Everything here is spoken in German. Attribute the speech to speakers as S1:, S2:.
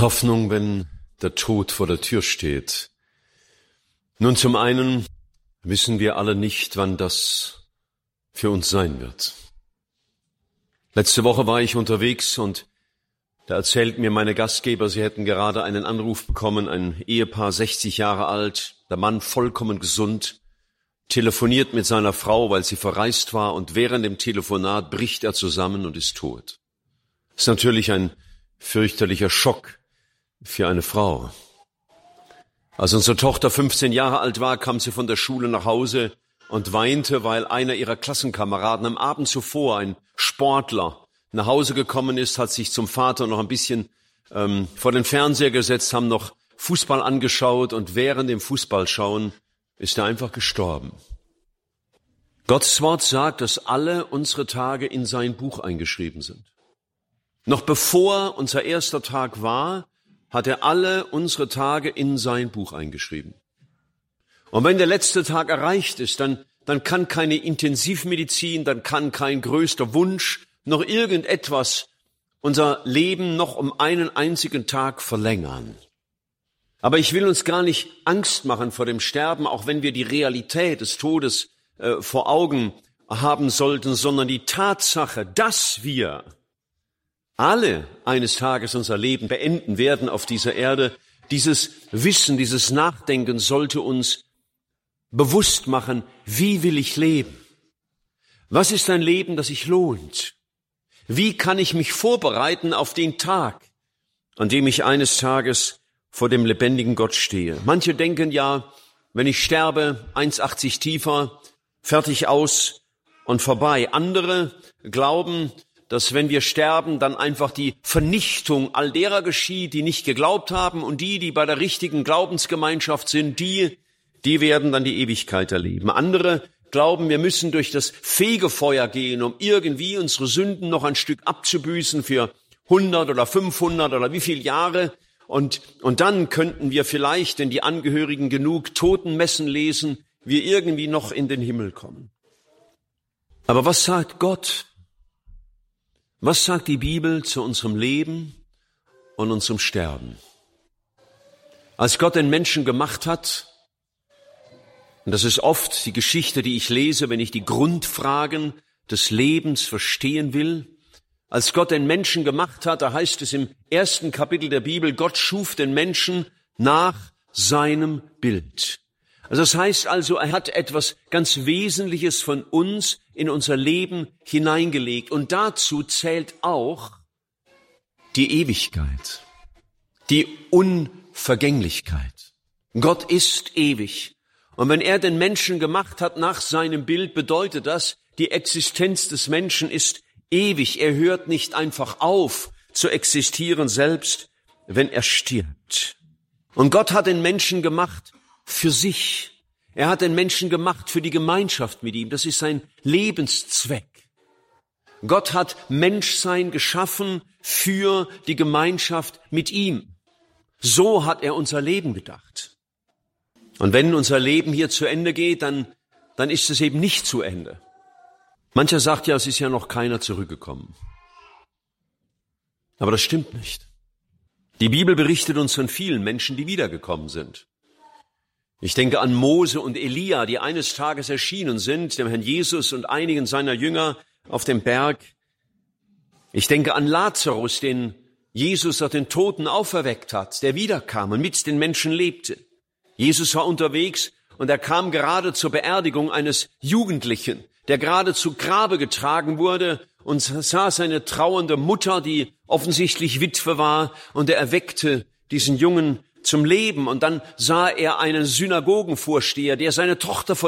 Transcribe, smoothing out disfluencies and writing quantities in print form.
S1: Hoffnung, wenn der Tod vor der Tür steht. Nun, zum einen wissen wir alle nicht, wann das für uns sein wird. Letzte Woche war ich unterwegs und da erzählten mir meine Gastgeber, sie hätten gerade einen Anruf bekommen, ein Ehepaar, 60 Jahre alt, der Mann vollkommen gesund, telefoniert mit seiner Frau, weil sie verreist war, und während dem Telefonat bricht er zusammen und ist tot. Das ist natürlich ein fürchterlicher Schock für eine Frau. Als unsere Tochter 15 Jahre alt war, kam sie von der Schule nach Hause und weinte, weil einer ihrer Klassenkameraden am Abend zuvor, ein Sportler, nach Hause gekommen ist, hat sich zum Vater noch ein bisschen vor den Fernseher gesetzt, haben noch Fußball angeschaut, und während dem Fußballschauen ist er einfach gestorben. Gottes Wort sagt, dass alle unsere Tage in sein Buch eingeschrieben sind. Noch bevor unser erster Tag war, hat er alle unsere Tage in sein Buch eingeschrieben. Und wenn der letzte Tag erreicht ist, dann kann keine Intensivmedizin, dann kann kein größter Wunsch noch irgendetwas unser Leben noch um einen einzigen Tag verlängern. Aber ich will uns gar nicht Angst machen vor dem Sterben, auch wenn wir die Realität des Todes vor Augen haben sollten, sondern die Tatsache, dass wir alle eines Tages unser Leben beenden werden auf dieser Erde, dieses Wissen, dieses Nachdenken sollte uns bewusst machen, wie will ich leben? Was ist ein Leben, das sich lohnt? Wie kann ich mich vorbereiten auf den Tag, an dem ich eines Tages vor dem lebendigen Gott stehe? Manche denken ja, wenn ich sterbe, 1,80 tiefer, fertig aus und vorbei. Andere glauben, dass wenn wir sterben, dann einfach die Vernichtung all derer geschieht, die nicht geglaubt haben, und die bei der richtigen Glaubensgemeinschaft sind, die werden dann die Ewigkeit erleben. Andere glauben, wir müssen durch das Fegefeuer gehen, um irgendwie unsere Sünden noch ein Stück abzubüßen für 100 oder 500 oder wie viele Jahre. Und dann könnten wir vielleicht, wenn die Angehörigen genug Totenmessen lesen, wir irgendwie noch in den Himmel kommen. Aber was sagt Gott? Was sagt die Bibel zu unserem Leben und unserem Sterben? Als Gott den Menschen gemacht hat, und das ist oft die Geschichte, die ich lese, wenn ich die Grundfragen des Lebens verstehen will, als Gott den Menschen gemacht hat, da heißt es im 1. Kapitel der Bibel, Gott schuf den Menschen nach seinem Bild. Also das heißt also, er hat etwas ganz Wesentliches von uns in unser Leben hineingelegt. Und dazu zählt auch die Ewigkeit, die Unvergänglichkeit. Gott ist ewig. Und wenn er den Menschen gemacht hat nach seinem Bild, bedeutet das, die Existenz des Menschen ist ewig. Er hört nicht einfach auf zu existieren, selbst wenn er stirbt. Und Gott hat den Menschen gemacht für sich. Er hat den Menschen gemacht für die Gemeinschaft mit ihm. Das ist sein Lebenszweck. Gott hat Menschsein geschaffen für die Gemeinschaft mit ihm. So hat er unser Leben gedacht. Und wenn unser Leben hier zu Ende geht, dann ist es eben nicht zu Ende. Mancher sagt ja, es ist ja noch keiner zurückgekommen. Aber das stimmt nicht. Die Bibel berichtet uns von vielen Menschen, die wiedergekommen sind. Ich denke an Mose und Elia, die eines Tages erschienen sind, dem Herrn Jesus und einigen seiner Jünger auf dem Berg. Ich denke an Lazarus, den Jesus aus den Toten auferweckt hat, der wiederkam und mit den Menschen lebte. Jesus war unterwegs und er kam gerade zur Beerdigung eines Jugendlichen, der gerade zu Grabe getragen wurde, und sah seine trauernde Mutter, die offensichtlich Witwe war, und er erweckte diesen Jungen zum Leben. Und dann sah er einen Synagogenvorsteher, der seine Tochter